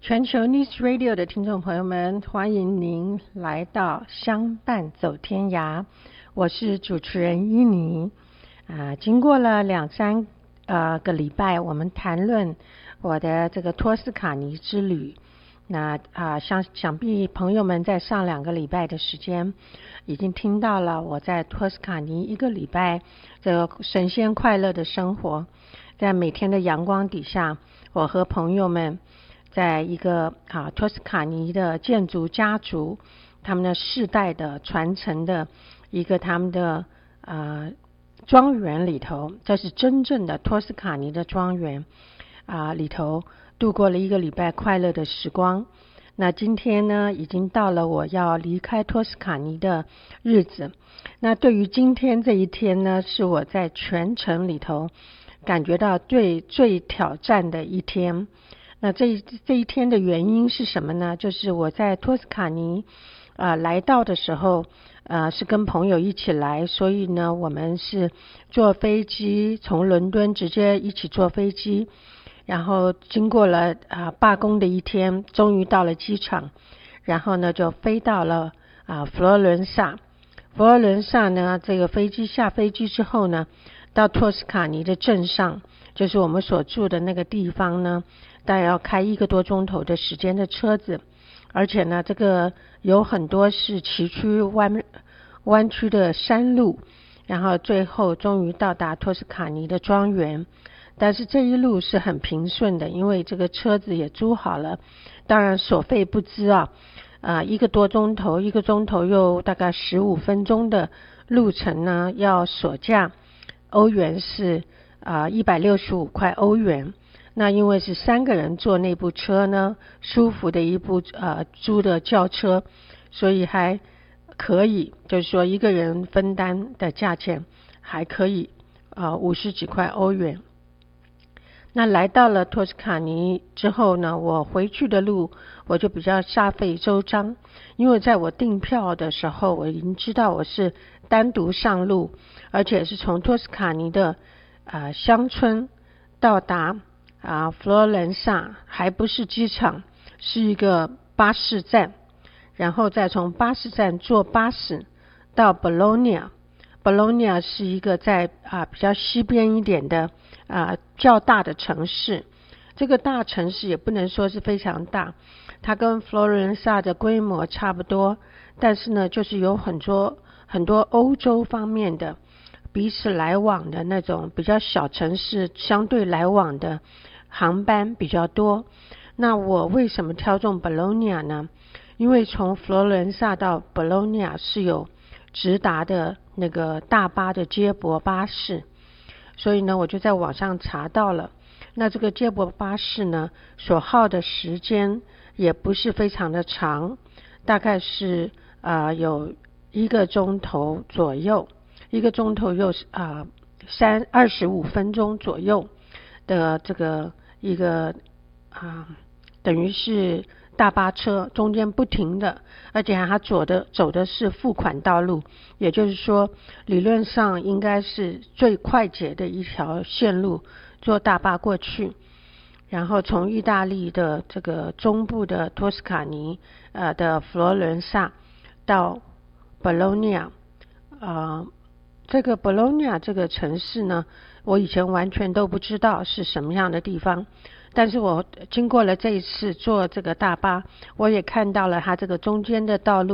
全球 News Radio 的听众朋友们，欢迎您来到相伴走天涯，我是主持人伊妮。经过了2-3个礼拜，我们谈论我的这个托斯卡尼之旅。那想必朋友们在上2个礼拜的时间已经听到了我在托斯卡尼1个礼拜这个神仙快乐的生活。在每天的阳光底下，我和朋友们在一个托斯卡尼的建筑家族，他们的世代的传承的一个他们的庄园里头，这是真正的托斯卡尼的庄园里头度过了1个礼拜快乐的时光。那今天呢，已经到了我要离开托斯卡尼的日子。那对于今天这一天呢，是我在全程里头感觉到最挑战的一天。那这一天的原因是什么呢？就是我在托斯卡尼来到的时候是跟朋友一起来，所以呢我们是坐飞机从伦敦直接一起坐飞机，然后经过了罢工的一天，终于到了机场，然后呢就飞到了佛罗伦萨。佛罗伦萨呢，这个下飞机之后呢，到托斯卡尼的镇上，就是我们所住的那个地方呢，大概要开1个多钟头的时间的车子，而且呢这个有很多是崎岖弯曲的山路，然后最后终于到达托斯卡尼的庄园。但是这一路是很平顺的，因为这个车子也租好了，当然所费不赀1个多钟头，1个钟头又大概15分钟的路程呢，要所价欧元是165块欧元。那因为是3个人坐那部车呢，舒服的一部租的轿车，所以还可以，就是说1个人分担的价钱还可以50几块欧元。那来到了托斯卡尼之后呢，我回去的路我就比较煞费周章，因为在我订票的时候，我已经知道我是单独上路，而且是从托斯卡尼的乡村到达佛罗伦萨，还不是机场，是一个巴士站，然后再从巴士站坐巴士到 Bologna 是一个在比较西边一点的较大的城市。这个大城市也不能说是非常大，它跟佛罗伦萨的规模差不多，但是呢就是有很多欧洲方面的彼此来往的那种比较小城市，相对来往的航班比较多。那我为什么挑中 Bologna 呢？因为从佛罗伦萨到 Bologna 是有直达的那个大巴的接驳巴士，所以呢我就在网上查到了。那这个接驳巴士呢，所耗的时间也不是非常的长，大概是有1个钟头左右，1个钟头又25分钟左右的这个一个等于是大巴车，中间不停的，而且它走的是付款道路，也就是说理论上应该是最快捷的一条线路，坐大巴过去，然后从意大利的这个中部的托斯卡尼的佛罗伦萨到 Bologna。这个 Bologna 这个城市呢，我以前完全都不知道是什么样的地方，但是我经过了这一次坐这个大巴，我也看到了它这个中间的道路